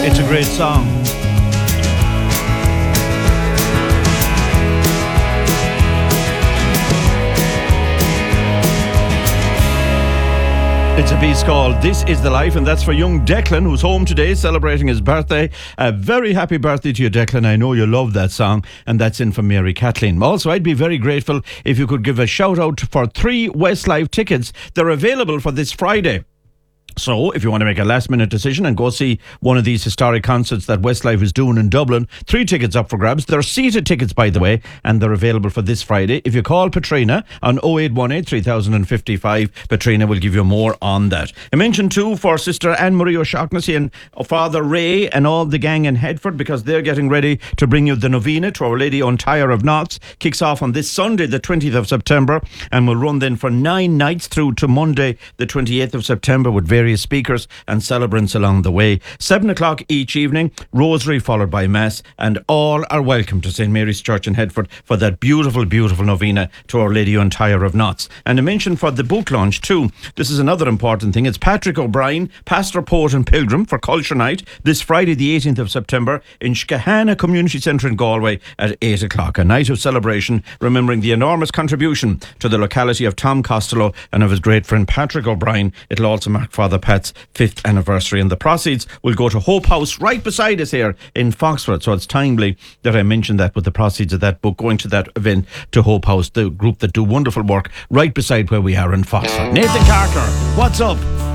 It's a great song. It's a piece called This Is the Life, and that's for young Declan, who's home today celebrating his birthday. A very happy birthday to you, Declan. I know you love that song, and that's in for Mary Kathleen. Also, I'd be very grateful if you could give a shout out for 3 Westlife tickets. They're available for this Friday. So, if you want to make a last-minute decision and go see one of these historic concerts that Westlife is doing in Dublin, 3 tickets up for grabs. They're seated tickets, by the way, and they're available for this Friday. If you call Patrina on 0818 3055, Patrina will give you more on that. I mentioned too for Sister Anne-Marie O'Shaughnessy and Father Ray and all the gang in Headford, because they're getting ready to bring you the novena to Our Lady on Tyre of Knots. Kicks off on this Sunday, the 20th of September, and will run then for 9 nights through to Monday, the 28th of September, with various speakers and celebrants along the way. 7 o'clock each evening, rosary followed by mass, and all are welcome to St. Mary's Church in Headford for that beautiful, beautiful novena to Our Lady on Tyre of Knots. And I mentioned for the book launch too, this is another important thing. It's Patrick O'Brien, pastor, poet and pilgrim, for Culture Night this Friday the 18th of September in Skahana Community Centre in Galway at 8 o'clock. A night of celebration remembering the enormous contribution to the locality of Tom Costello and of his great friend Patrick O'Brien. It'll also mark Father Pat's 5th anniversary, and the proceeds will go to Hope House right beside us here in Foxford. So it's timely that I mentioned that, with the proceeds of that book going to that event, to Hope House, the group that do wonderful work right beside where we are in Foxford. Nathan Carter, what's up?